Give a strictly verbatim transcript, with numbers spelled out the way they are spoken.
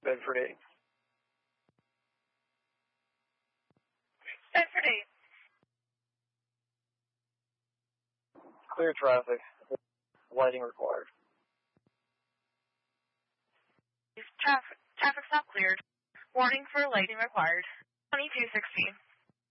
Bedford eight. Bedford eight. Clear traffic. Lighting required. Traffic, traffic stop cleared. Warning for lighting required. twenty-two sixteen.